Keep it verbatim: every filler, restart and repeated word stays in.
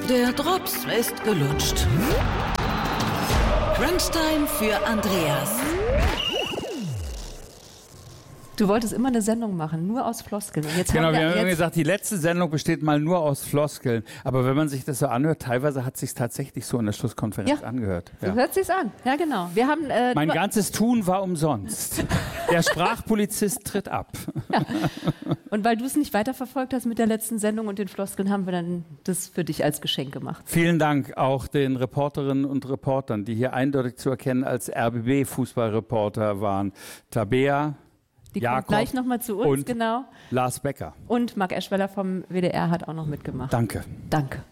Der Drops ist gelutscht. Crunchtime für Andreas. Du wolltest immer eine Sendung machen, nur aus Floskeln. Und jetzt genau, haben wir, wir haben jetzt gesagt, die letzte Sendung besteht mal nur aus Floskeln. Aber wenn man sich das so anhört, teilweise hat es sich tatsächlich so in der Schlusskonferenz Ja. angehört. So hört sich's an. Ja, genau. Wir haben, äh, Mein du- ganzes Tun war umsonst. Der Sprachpolizist tritt ab. Und weil du es nicht weiterverfolgt hast mit der letzten Sendung und den Floskeln, haben wir dann das für dich als Geschenk gemacht. Vielen Dank auch den Reporterinnen und Reportern, die hier eindeutig zu erkennen als R B B-Fußballreporter waren. Tabea, Die Jakob kommt gleich nochmal zu uns, und genau. Lars Becker. Und Marc Eschweller vom W D R hat auch noch mitgemacht. Danke. Danke.